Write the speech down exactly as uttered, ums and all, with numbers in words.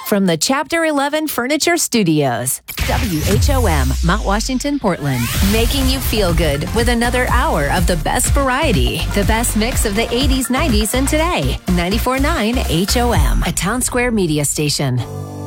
From the Chapter eleven Furniture Studios, W H O M, Mount Washington, Portland. Making you feel good with another hour of the best variety. The best mix of the eighties, nineties, and today. ninety-four point nine H O M, a Town Square media station.